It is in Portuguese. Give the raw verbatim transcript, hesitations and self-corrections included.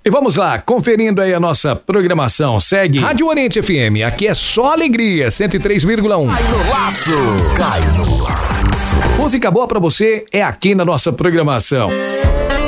E vamos lá, conferindo aí a nossa programação. Segue Rádio Oriente F M, aqui é só alegria, cento e três vírgula um. Cai no laço, cai no laço. Música boa pra você é aqui na nossa programação.